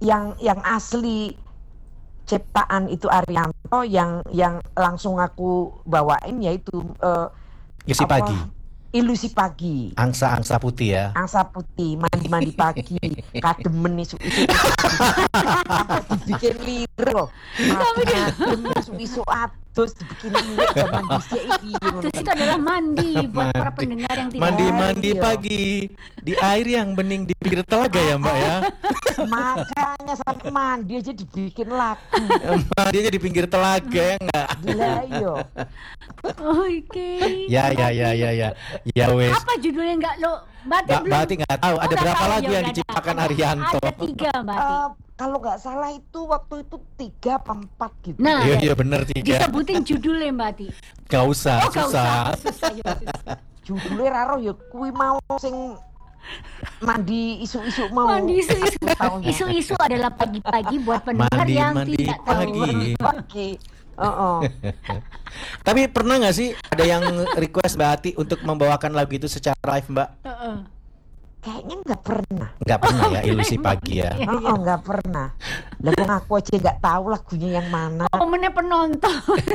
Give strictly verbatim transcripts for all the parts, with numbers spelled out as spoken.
yang yang asli ciptaan itu Arianto, yang yang langsung aku bawain yaitu uh, Isi apa pagi, Ilusi Pagi, angsa-angsa putih ya. Angsa Putih, mandi-mandi pagi, kademen isu-isu sampai dibikin lirik loh, kadem isu-isu atus dibikin lirik zaman dhisik iki. Atus itu adalah mandi buat para Mandi. pendengar yang tidak Mandi-mandi Iya. pagi di air yang bening di pinggir telaga ya Mbak ya. Makanya sampai mandi aja dibikin lagu. Mandi aja di pinggir telaga ya enggak? Gila iyo. Oke. Ya ya ya ya ya. Ya wes. Apa judulnya enggak lo? Mbak Mbak belum. Berarti nggak tahu Oh, ada nggak berapa tahu, lagu ya yang udah diciptakan ada. Arianto. Ada tiga Mbak. Eh, kalau nggak salah itu waktu itu tiga apa empat gitu. Nah, Iya iya bener tiga. disebutin judulnya Mbak Ti. Gak usah, Oh, nggak susah. usah. Susah, ya, susah. Judulnya raro ya kuwi mau sing mandi isu-isu mau. Mandi isu-isu. Tahunnya. Isu-isu adalah pagi-pagi buat pendengar Mandi, yang mandi tidak tahu. pagi. Pagi. Oh, Tapi pernah nggak sih ada yang request Mbak Ati untuk membawakan lagu itu secara live Mbak? Heeh. kayaknya nggak pernah. Nggak pernah ya, Ilusi Pagi ya. Iya, Oh, iya. oh, nggak pernah. Lah kok aku aja nggak tahu lagunya yang mana. Momennya penonton.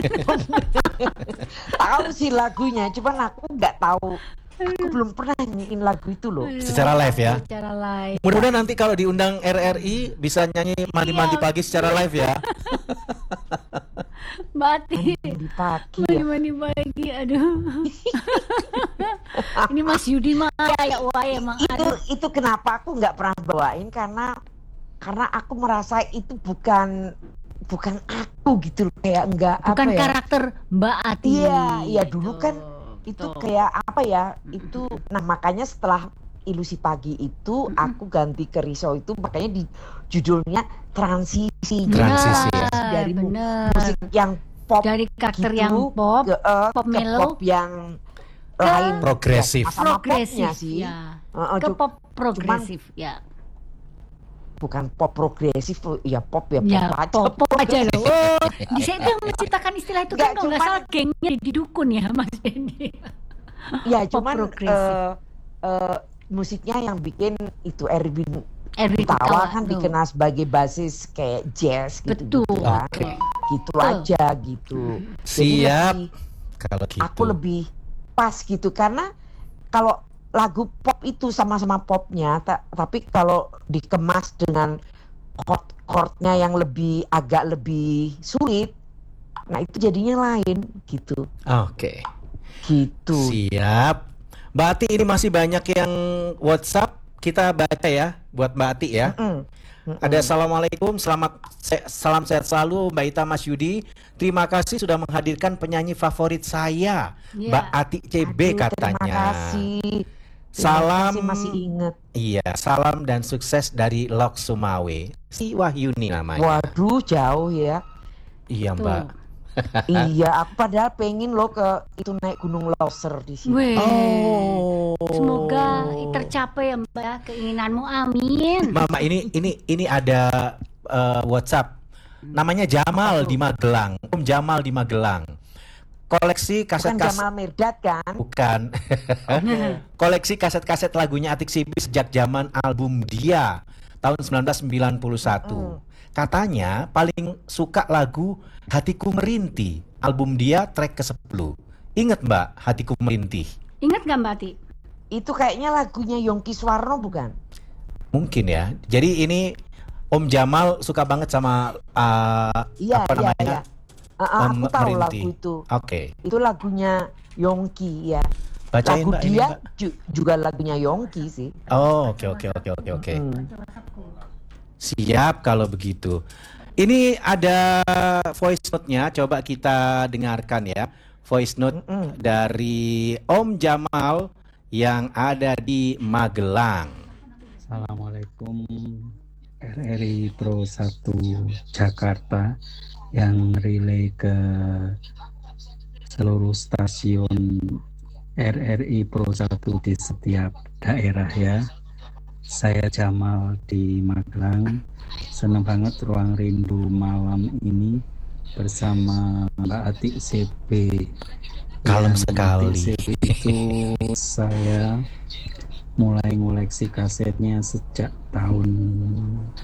Tahu sih lagunya, cuman aku nggak tahu. Aku belum pernah nyanyiin lagu itu loh. Secara live ya? Secara live. Mudah-mudahan nanti kalau diundang R R I bisa nyanyi mandi-mandi Iya. pagi secara live ya. Bati. Di pagi. Ya. Mandi-mandi pagi, aduh. Ini Mas Yudi mah ya wah emang Itu aduh. itu kenapa aku nggak pernah bawain, karena karena aku merasa itu bukan bukan aku gitu loh, kayak enggak Bukan apa ya. karakter Mbak Ati. Iya, iya dulu Gitu. kan itu Betul. kayak apa ya? Itu nah makanya setelah Ilusi Pagi itu aku ganti ke Riso itu, makanya di judulnya transisi. Transisi ya. Benar, Dari mu- benar. musik yang pop Dari karakter gitu, yang pop ke, eh, pop ke mellow, pop yang lain, Progresif. ya, sama popnya progresif sih. ya. Heeh, Ke cu- pop progresif ya. bukan pop progresif, ya pop ya pop Ya, aja. pop, pop aja loh. Oh, di saya itu yang menciptakan istilah itu kan Nggak, kalau nggak cuman- salah gengnya di Dukun ya Mas Dendi. Ya Pop cuman progresif. eh, eh, musiknya yang bikin itu Erwin Erwin Tawa Tawa, kan tuh. dikenal sebagai basis kayak jazz gitu, Betul. gitu kan. Oke. Gitu Betul. aja gitu. Jadi Siap. lebih- Kalau gitu. aku lebih pas gitu, karena kalau lagu pop itu sama-sama popnya, ta- tapi kalau dikemas dengan chord-chordnya yang lebih agak lebih sulit, nah itu jadinya lain gitu. Oke. Gitu. Siap. Mbak Ati, ini masih banyak yang WhatsApp, kita baca ya buat Mbak Ati ya. Mm. Mm-mm. Ada assalamualaikum, selamat se- salam sehat selalu Mbak Ita, Mas Yudi. Terima kasih sudah menghadirkan penyanyi favorit saya, Iya. Mbak Ati C B Aduh, katanya. Terima kasih. Terima Salam. kasih, masih inget. Iya, salam dan sukses dari Lok Sumawe. Si Wahyuni namanya. Waduh, jauh ya. Iya Tuh. Mbak. Iya, aku padahal pengen loh ke itu naik Gunung Loser di sini. Weh. Oh. Semoga tercapai ya Mbak ya, keinginanmu, amin. Mama, ini ini ini ada eh, WhatsApp. Namanya Jamal di Magelang. Om Jamal di Magelang. Koleksi Bukan kaset-kaset. Jamal Mirdad kan? Bukan. Koleksi kaset-kaset lagunya Atik Sibi sejak zaman album Dia tahun sembilan belas sembilan puluh satu. Katanya paling suka lagu Hatiku Merintih, album Dia track ke sepuluh. Ingat Mbak Hatiku Merintih? Ingat gak Mbak Ati? Itu kayaknya lagunya Yongki Swarno bukan? Mungkin ya. Jadi ini Om Jamal suka banget sama uh, Iya, apa iya, namanya? iya. Ah, ah, Om aku tahu Merintih. lagu itu. Oke. Itu lagunya Yongki ya. Bacain Lagu Mbak ini, dia Mbak. ju- juga lagunya Yongki sih. Oh, oke oke oke oke oke. Hmm. Siap kalau begitu. Ini ada voice note-nya, coba kita dengarkan ya. Voice note Mm-mm. dari Om Jamal yang ada di Magelang. Assalamualaikum R R I Pro satu Jakarta yang relay ke seluruh stasiun R R I Pro satu di setiap daerah ya. Saya Jamal di Magelang. Senang banget Ruang Rindu malam ini bersama Mbak Atik C B. Kalem Yang sekali. Atik C B itu saya mulai ngoleksi kasetnya sejak tahun